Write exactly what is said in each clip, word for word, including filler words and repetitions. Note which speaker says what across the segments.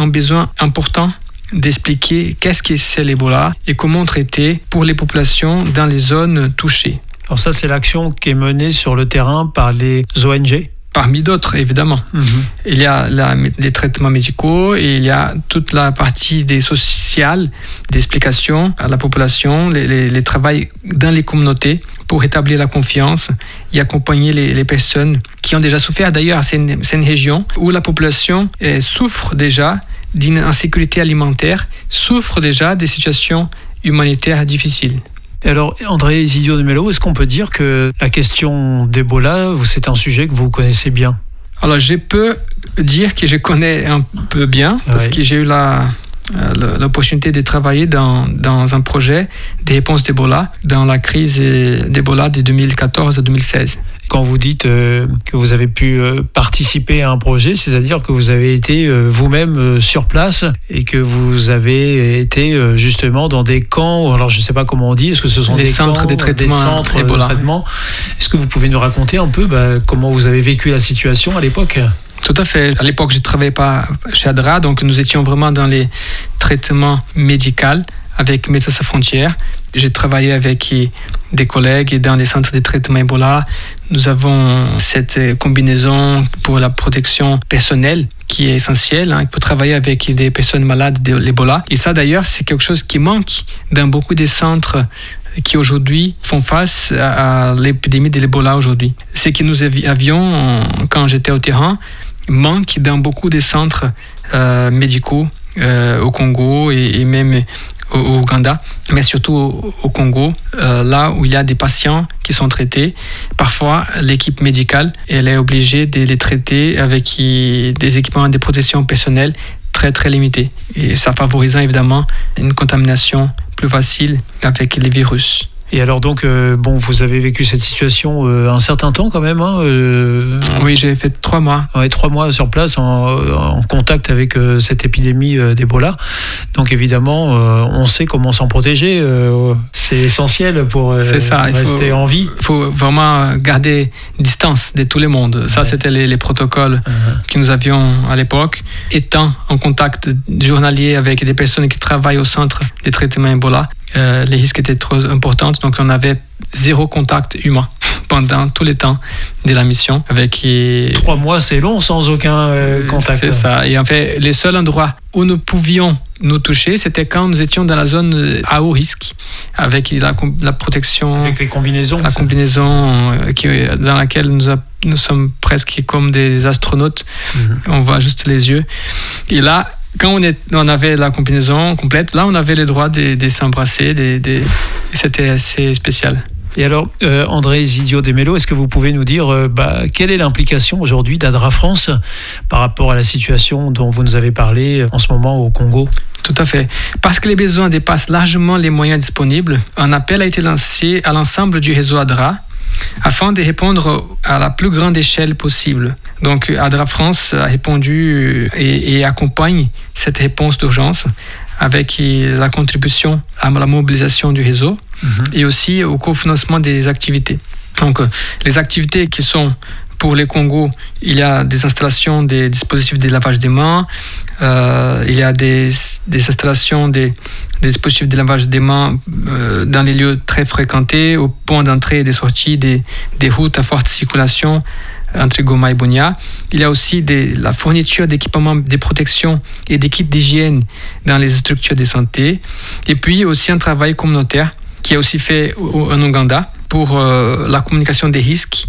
Speaker 1: un besoin important d'expliquer qu'est-ce que c'est l'Ebola et comment traiter pour les populations dans les zones touchées.
Speaker 2: Alors ça, c'est l'action qui est menée sur le terrain par les O N G ?
Speaker 1: Parmi d'autres, évidemment. Mmh. Il y a la, les traitements médicaux et il y a toute la partie des sociales, d'explication à la population, les, les, les travails dans les communautés pour établir la confiance et accompagner les, les personnes qui ont déjà souffert. D'ailleurs, c'est une, c'est une région où la population eh, souffre déjà d'une insécurité alimentaire, souffre déjà des situations humanitaires difficiles.
Speaker 2: Alors, André Ezidio de Mello, est-ce qu'on peut dire que la question d'Ebola, c'est un sujet que vous connaissez bien ?
Speaker 1: Alors, je peux dire que je connais un peu bien, parce ouais. que j'ai eu la, l'opportunité de travailler dans, dans un projet de réponse d'Ebola, dans la crise d'Ebola de deux mille quatorze à deux mille seize.
Speaker 2: Quand vous dites euh, que vous avez pu euh, participer à un projet, c'est-à-dire que vous avez été euh, vous-même euh, sur place et que vous avez été euh, justement dans des camps, alors je ne sais pas comment on dit, est-ce que ce sont
Speaker 1: les
Speaker 2: des
Speaker 1: centres
Speaker 2: camps,
Speaker 1: des traitements,
Speaker 2: des centres de traitement ? Est-ce que vous pouvez nous raconter un peu bah, comment vous avez vécu la situation à l'époque ?
Speaker 1: Tout à fait. À l'époque, je ne travaillais pas chez ADRA, donc nous étions vraiment dans les traitements médicaux avec Médecins Sans Frontières. J'ai travaillé avec des collègues dans les centres de traitement Ebola. Nous avons cette combinaison pour la protection personnelle qui est essentielle hein, pour travailler avec des personnes malades de l'Ebola. Et ça, d'ailleurs, c'est quelque chose qui manque dans beaucoup des centres qui aujourd'hui font face à l'épidémie de l'Ebola aujourd'hui. Ce que nous avions, quand j'étais au terrain, manque dans beaucoup des centres euh, médicaux euh, au Congo et, et même au, au Ouganda, mais surtout au, au Congo, euh, là où il y a des patients qui sont traités. Parfois, l'équipe médicale, elle est obligée de les traiter avec des équipements de protection personnelle très très limités. Et ça favorisant évidemment une contamination plus facile avec les virus.
Speaker 2: Et alors donc, euh, bon, vous avez vécu cette situation euh, un certain temps quand même. Hein, euh,
Speaker 1: oui, j'ai fait trois mois.
Speaker 2: Ouais, trois mois sur place en, en contact avec euh, cette épidémie euh, d'Ebola. Donc évidemment, euh, on sait comment s'en protéger. Euh, c'est essentiel pour euh,
Speaker 1: c'est ça,
Speaker 2: rester
Speaker 1: faut,
Speaker 2: en vie.
Speaker 1: Il faut vraiment garder distance de tout le monde. Ça, ouais. C'était les, les protocoles uh-huh. que nous avions à l'époque. Étant en contact journalier avec des personnes qui travaillent au centre de traitement Ebola, Euh, les risques étaient trop importants, donc on avait zéro contact humain pendant tout le temps de la mission. Avec les...
Speaker 2: Trois mois, c'est long sans aucun euh, contact.
Speaker 1: C'est ça. Et en fait, les seuls endroits où nous pouvions nous toucher, c'était quand nous étions dans la zone à haut risque, avec la, la protection,
Speaker 2: avec les combinaisons,
Speaker 1: la combinaison euh, qui, dans laquelle nous, a, nous sommes presque comme des astronautes. Mm-hmm. On voit juste les yeux. Et là, quand on, est, on avait la combinaison complète, là, on avait le droit de, de s'embrasser. De, de, c'était assez spécial.
Speaker 2: Et alors, euh, André Ezidio de Mello, est-ce que vous pouvez nous dire euh, bah, quelle est l'implication aujourd'hui d'ADRA France par rapport à la situation dont vous nous avez parlé en ce moment au Congo ?
Speaker 1: Tout à fait. Parce que les besoins dépassent largement les moyens disponibles, un appel a été lancé à l'ensemble du réseau ADRA afin de répondre à la plus grande échelle possible. Donc ADRA France a répondu et, et accompagne cette réponse d'urgence avec la contribution à la mobilisation du réseau mmh. et aussi au cofinancement des activités. Donc les activités qui sont pour les Congo, il y a des installations des dispositifs de lavage des mains, euh, il y a des, des installations des, des dispositifs de lavage des mains euh, dans les lieux très fréquentés, au point d'entrée et de sortie des, des routes à forte circulation entre Goma et Bunia. Il y a aussi des, la fourniture d'équipements de protection et des kits d'hygiène dans les structures de santé. Et puis aussi un travail communautaire qui est aussi fait en Ouganda pour euh, la communication des risques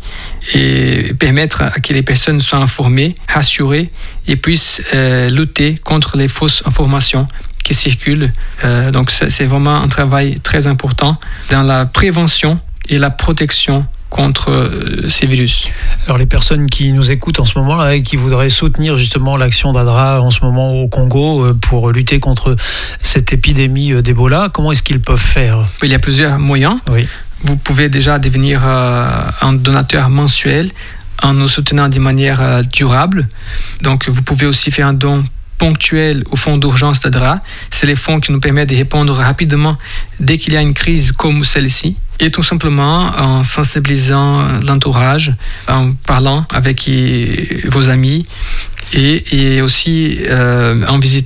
Speaker 1: et permettre à que les personnes soient informées, rassurées et puissent euh, lutter contre les fausses informations qui circulent. Euh, donc c'est, c'est vraiment un travail très important dans la prévention et la protection contre euh, ces virus.
Speaker 2: Alors les personnes qui nous écoutent en ce moment là et qui voudraient soutenir justement l'action d'ADRA en ce moment au Congo euh, pour lutter contre cette épidémie euh, d'Ebola, comment est-ce qu'ils peuvent faire ?
Speaker 1: Il y a plusieurs moyens.
Speaker 2: Oui.
Speaker 1: Vous pouvez déjà devenir euh, un donateur mensuel en nous soutenant de manière euh, durable. Donc vous pouvez aussi faire un don ponctuel au fonds d'urgence d'ADRA. C'est les fonds qui nous permettent de répondre rapidement dès qu'il y a une crise comme celle-ci. Et tout simplement en sensibilisant l'entourage, en parlant avec vos amis et, et aussi euh, en visitant